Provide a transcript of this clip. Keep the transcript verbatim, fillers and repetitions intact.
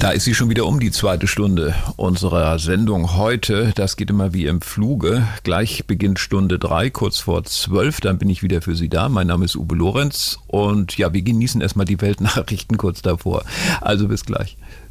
Da ist sie schon wieder um, die zweite Stunde unserer Sendung heute. Das geht immer wie im Fluge. Gleich beginnt Stunde drei, kurz vor zwölf. Dann bin ich wieder für Sie da. Mein Name ist Uwe Lorenz. Und ja, wir genießen erstmal die Weltnachrichten kurz davor. Also bis gleich.